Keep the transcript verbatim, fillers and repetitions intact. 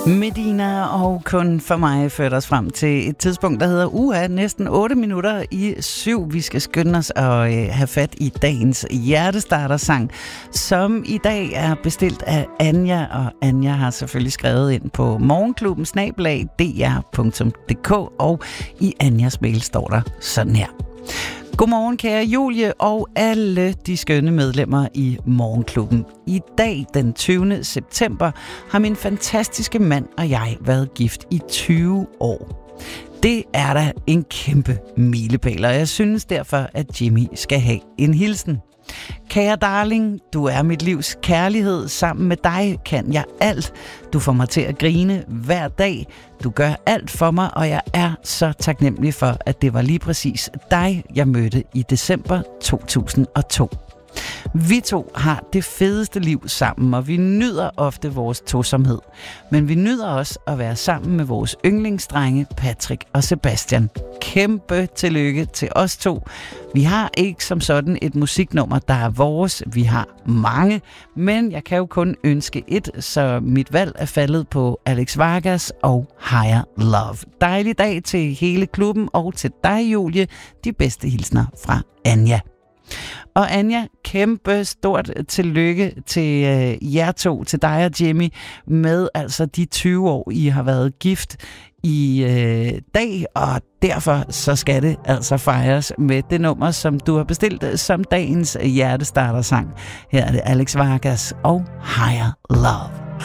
Medina og Kun for mig førte os frem til et tidspunkt, der hedder uha, næsten otte minutter i syv. Vi skal skynde os at øh, have fat i dagens hjertestartersang, som i dag er bestilt af Anja, og Anja har selvfølgelig skrevet ind på morgenklubben snabel-a d r punktum d k, og i Anjas mail står der sådan her. Godmorgen, kære Julie og alle de skønne medlemmer i Morgenklubben. I dag, den tyvende september, har min fantastiske mand og jeg været gift i tyve år. Det er da en kæmpe milepæl, og jeg synes derfor, at Jimmy skal have en hilsen. Kære darling, du er mit livs kærlighed. Sammen med dig kan jeg alt. Du får mig til at grine hver dag. Du gør alt for mig, og jeg er så taknemmelig for, at det var lige præcis dig, jeg mødte i december to tusind og to. Vi to har det fedeste liv sammen, og vi nyder ofte vores tosomhed. Men vi nyder også at være sammen med vores yndlingsdrenge, Patrick og Sebastian. Kæmpe tillykke til os to. Vi har ikke som sådan et musiknummer, der er vores. Vi har mange, men jeg kan jo kun ønske et, så mit valg er faldet på Alex Vargas og Higher Love. Dejlig dag til hele klubben, og til dig, Julie. De bedste hilsner fra Anja. Og Anja, kæmpe stort tillykke til øh, jer to, til dig og Jimmy, med altså de tyve år, I har været gift i øh, dag, og derfor så skal det altså fejres med det nummer, som du har bestilt som dagens hjertestartersang. Her er det Alex Vargas og Higher Love.